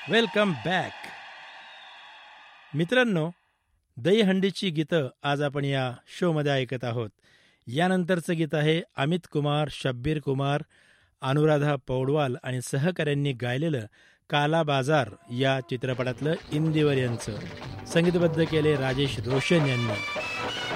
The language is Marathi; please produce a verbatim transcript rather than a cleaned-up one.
Welcome back. मित्रांनो, दहीहंडीची गीतं आज आपण या शोमध्ये ऐकत आहोत. यानंतरचं गीत आहे अमित कुमार, शब्बीर कुमार, अनुराधा पौडवाल आणि सहकाऱ्यांनी गायलेलं काला बाजार या चित्रपटातलं इंदिवर यांचं. संगीतबद्ध केले राजेश रोशन यांनी.